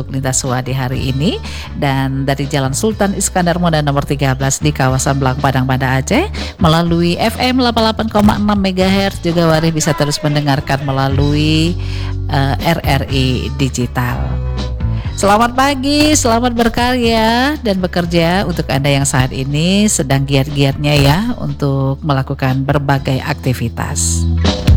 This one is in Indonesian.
untuk lintas Sua di hari ini. Dan dari Jalan Sultan Iskandar Muda nomor 13 di kawasan Belang Padang, Banda Aceh, melalui FM 88,6 MHz, juga Warih bisa terus mendengarkan melalui RRI Digital. Selamat pagi, selamat berkarya dan bekerja untuk Anda yang saat ini sedang giat-giatnya ya untuk melakukan berbagai aktivitas.